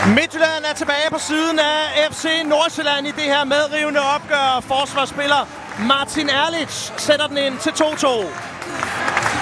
Midtjylland er tilbage på siden af FC Nordsjælland i det her medrivende opgør. Forsvarsspiller Martin Erlich sætter den ind til 2-2.